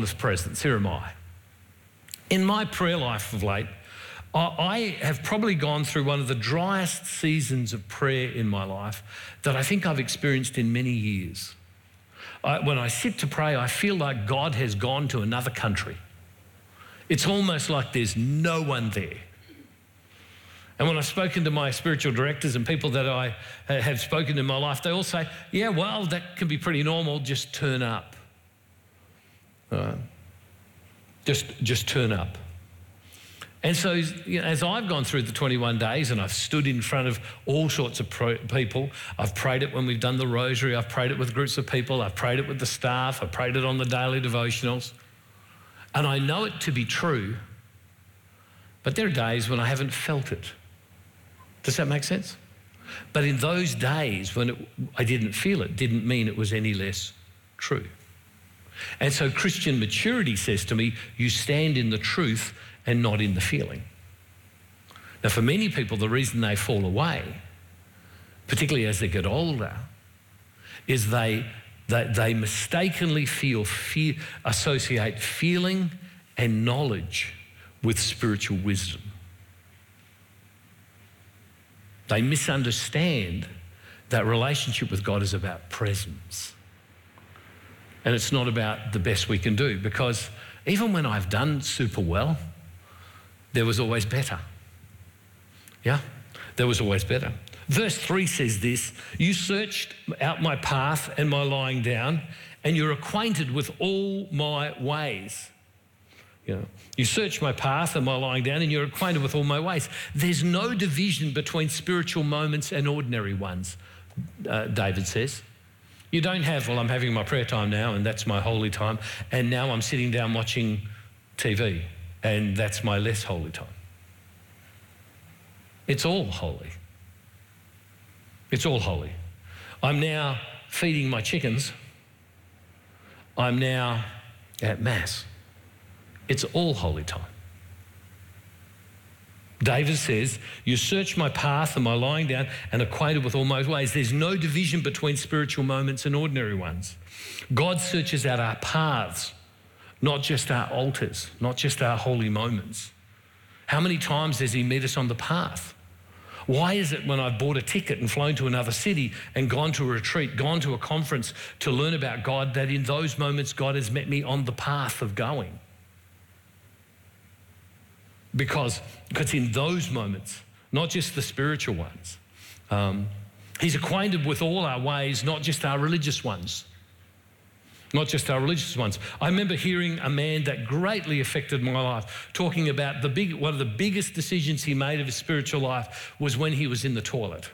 Father's presence. Here am I. In my prayer life of late, I have probably gone through one of the driest seasons of prayer in my life that I think I've experienced in many years. When I sit to pray, I feel like God has gone to another country. It's almost like there's no one there. And when I've spoken to my spiritual directors and people that I have spoken to in my life, they all say, yeah, well, that can be pretty normal, just turn up. Just turn up. And so, you know, as I've gone through the 21 days and I've stood in front of all sorts of people, I've prayed it when we've done the rosary, I've prayed it with groups of people, I've prayed it with the staff, I've prayed it on the daily devotionals, and I know it to be true, but there are days when I haven't felt it. Does that make sense? But in those days when I didn't feel it, didn't mean it was any less true. And so Christian maturity says to me, you stand in the truth and not in the feeling. Now, for many people, the reason they fall away, particularly as they get older, is they mistakenly associate feeling and knowledge with spiritual wisdom. They misunderstand that relationship with God is about presence. And it's not about the best we can do, because even when I've done super well, there was always better. Yeah, there was always better. Verse 3 says this, you searched out my path and my lying down, and you're acquainted with all my ways. You know, you search my path and my lying down, and you're acquainted with all my ways. There's no division between spiritual moments and ordinary ones, David says. You don't have, well, I'm having my prayer time now and that's my holy time, and now I'm sitting down watching TV and that's my less holy time. It's all holy. It's all holy. I'm now feeding my chickens. I'm now at Mass. It's all holy time. David says, you search my path and my lying down and acquainted with all my ways. There's no division between spiritual moments and ordinary ones. God searches out our paths, not just our altars, not just our holy moments. How many times does he meet us on the path? Why is it when I've bought a ticket and flown to another city and gone to a retreat, gone to a conference to learn about God, that in those moments God has met me on the path of going? Because in those moments, not just the spiritual ones, he's acquainted with all our ways, not just our religious ones. Not just our religious ones. I remember hearing a man that greatly affected my life talking about one of the biggest decisions he made of his spiritual life was when he was in the toilet.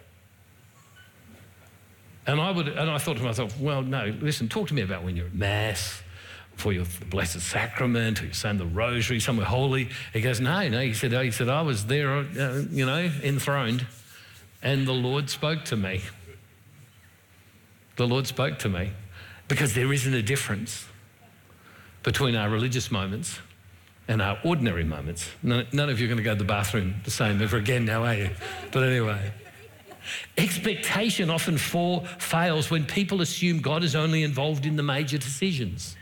And I thought to myself, well, no, listen, talk to me about when you're at Mass, for your Blessed Sacrament, or you're saying the Rosary, somewhere holy. He goes, no, he said, I was there, enthroned, and the Lord spoke to me. The Lord spoke to me, because there isn't a difference between our religious moments and our ordinary moments. None of you are going to go to the bathroom the same ever again now, are you? But anyway, expectation often fails when people assume God is only involved in the major decisions.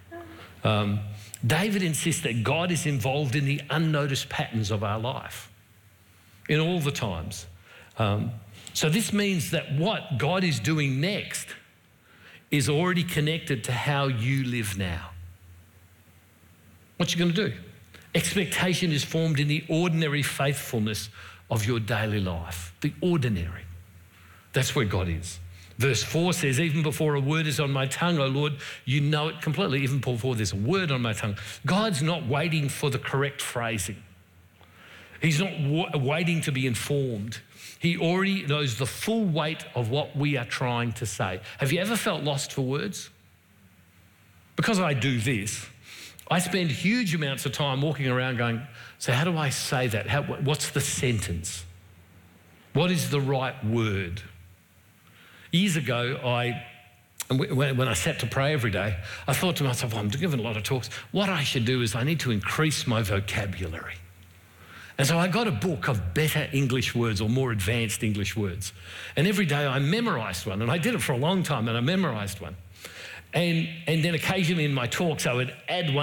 David insists that God is involved in the unnoticed patterns of our life, in all the times. So this means that what God is doing next is already connected to how you live now. What you going to do? Expectation is formed in the ordinary faithfulness of your daily life, the ordinary. That's where God is. Verse 4 says, even before a word is on my tongue, O Lord, you know it completely. Even before there's a word on my tongue. God's not waiting for the correct phrasing. He's not waiting to be informed. He already knows the full weight of what we are trying to say. Have you ever felt lost for words? Because I do this, I spend huge amounts of time walking around going, so how do I say that? What's the sentence? What is the right word? Years ago, when I sat to pray every day, I thought to myself, I'm giving a lot of talks. What I should do is I need to increase my vocabulary. And so I got a book of better English words or more advanced English words. And every day I memorised one, and I did it for a long time, and I memorised one. And then occasionally in my talks I would add one